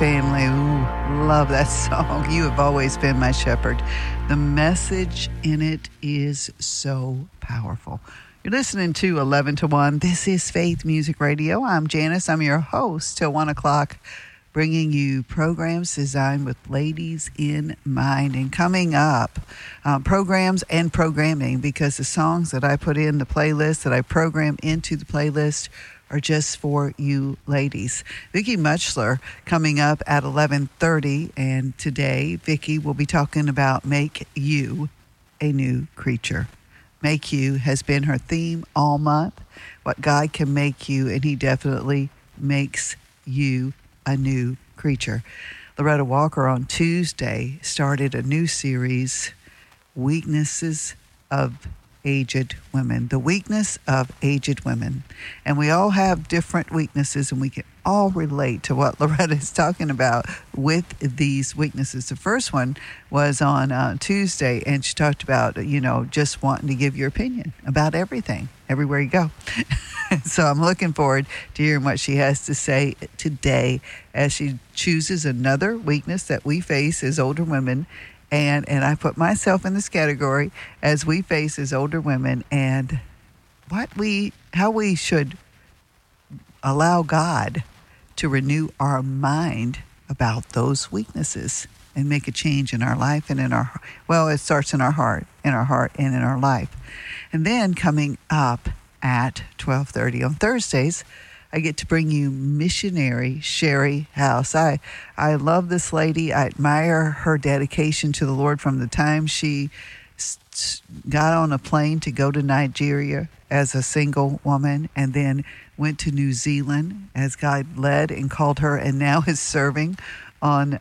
family. Ooh, love that song. You have always been my shepherd. The message in it is so powerful. You're listening to 11 to 1. This is Faith Music Radio. I'm Janice. I'm your host till 1 o'clock, bringing you programs designed with ladies in mind. And coming up, programs and programming, because the songs that I put in the playlist, that I program into the playlist, are just for you ladies. Vicki Muchler coming up at 11:30, and today Vicki will be talking about Make You a New Creature. Make You has been her theme all month. What God can make you, and He definitely makes you a new creature. Loretta Walker on Tuesday started a new series, Weaknesses of Aged Women. The weakness of aged women. And we all have different weaknesses, and we can all relate to what Loretta is talking about with these weaknesses. The first one was on Tuesday, and she talked about, just wanting to give your opinion about everything, everywhere you go. So I'm looking forward to hearing what she has to say today as she chooses another weakness that we face as older women. And I put myself in this category as we face as older women, and how we should allow God to renew our mind about those weaknesses and make a change in our life and it starts in our heart and in our life. And then coming up at 12:30 on Thursdays, I get to bring you missionary Sherry House. I love this lady. I admire her dedication to the Lord from the time she got on a plane to go to Nigeria as a single woman, and then went to New Zealand as God led and called her, and now is serving on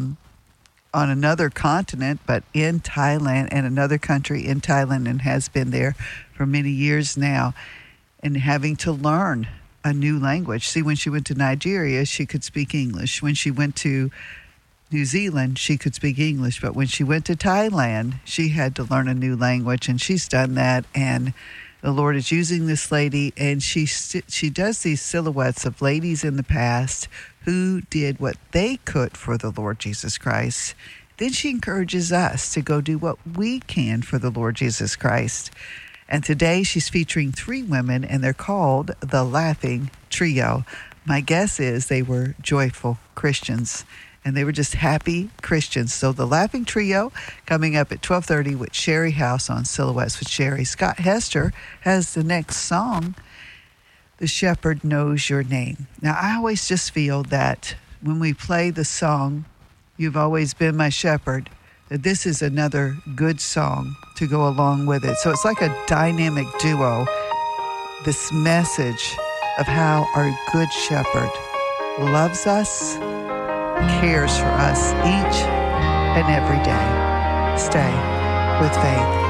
another continent, but in Thailand, and another country in Thailand, and has been there for many years now, and having to learn a new language. See, when she went to Nigeria, she could speak English. When she went to New Zealand, she could speak English. But when she went to Thailand, she had to learn a new language, and she's done that. And the Lord is using this lady, and she does these silhouettes of ladies in the past who did what they could for the Lord Jesus Christ. Then she encourages us to go do what we can for the Lord Jesus Christ. And today she's featuring 3 women, and they're called the Laughing Trio. My guess is they were joyful Christians, and they were just happy Christians. So the Laughing Trio coming up at 12:30 with Sherry House on Silhouettes with Sherry. Scott Hester has the next song, The Shepherd Knows Your Name. Now, I always just feel that when we play the song, You've Always Been My Shepherd, that this is another good song to go along with it. So it's like a dynamic duo, this message of how our good shepherd loves us, cares for us each and every day. Stay with faith.